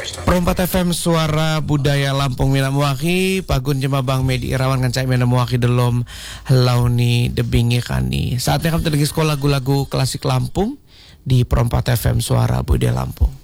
Perompat FM Suara Budaya Lampung Mina Muaki Pagun Jema Bang Medi Irawan Kancai Mina Muaki Delom Launi Debingi Kani. Saatnya kami lagi sekolah lagu-lagu klasik Lampung di Perompat FM Suara Budaya Lampung.